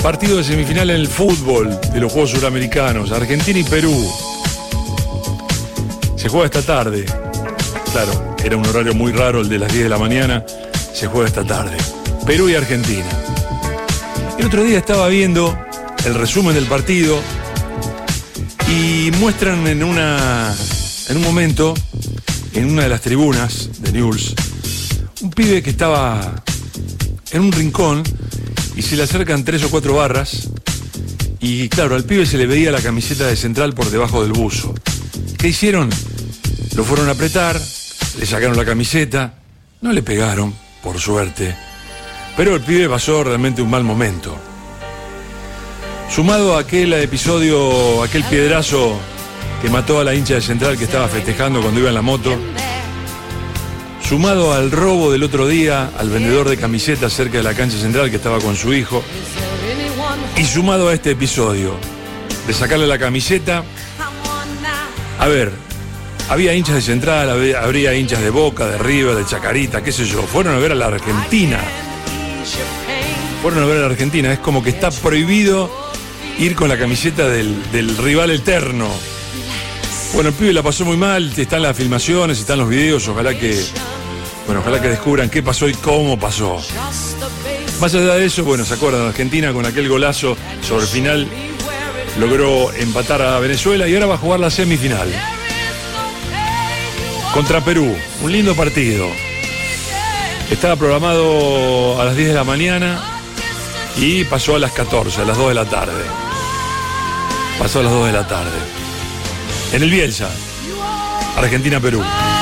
Partido de semifinal en el fútbol de los Juegos Suramericanos, Argentina y Perú. Se juega esta tarde. Claro, era un horario muy raro el de las 10 de la mañana. Se juega esta tarde. Perú y Argentina. El otro día estaba viendo el resumen del partido y muestran en un momento, en una de las tribunas de Newell's, un pibe que estaba en un rincón y se le acercan 3 o 4 barras y claro, al pibe se le veía la camiseta de Central por debajo del buzo. ¿Qué hicieron? Lo fueron a apretar, le sacaron la camiseta, no le pegaron, por suerte, pero el pibe pasó realmente un mal momento. Sumado a aquel episodio, aquel piedrazo que mató a la hincha de Central que estaba festejando cuando iba en la moto, sumado al robo del otro día al vendedor de camisetas cerca de la cancha Central que estaba con su hijo, y sumado a este episodio de sacarle la camiseta, a ver, había hinchas de Central, habría hinchas de Boca, de River, de Chacarita, qué sé yo, fueron a ver a la Argentina. Fueron a ver a la Argentina, es como que está prohibido ir con la camiseta del rival eterno. Bueno, el pibe la pasó muy mal, están las filmaciones, están los videos, ojalá que descubran qué pasó y cómo pasó. Más allá de eso, bueno, se acuerdan, Argentina con aquel golazo sobre el final logró empatar a Venezuela y ahora va a jugar la semifinal contra Perú, un lindo partido. Estaba programado a las 10 de la mañana y pasó a las 14, a las 2 de la tarde. Pasó a las 2 de la tarde. En el Bielsa, Argentina-Perú.